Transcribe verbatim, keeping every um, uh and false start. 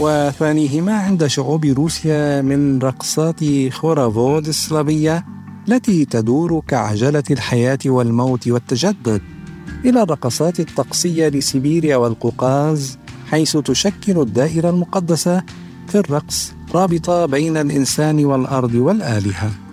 وثانيهما عند شعوب روسيا من رقصات خوراغوت السلافية التي تدور كعجلة الحياة والموت والتجدد، إلى الرقصات الطقسية لسيبيريا والقوقاز، حيث تشكل الدائرة المقدسة في الرقص رابطة بين الإنسان والأرض والآلهة.